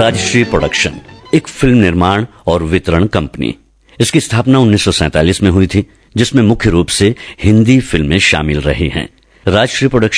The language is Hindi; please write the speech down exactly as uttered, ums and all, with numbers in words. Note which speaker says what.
Speaker 1: राजश्री प्रोडक्शन एक फिल्म निर्माण और वितरण कंपनी। इसकी स्थापना उन्नीस सौ सैंतालीस में हुई थी, जिसमें मुख्य रूप से हिंदी फिल्में शामिल रही हैं। राजश्री प्रोडक्शन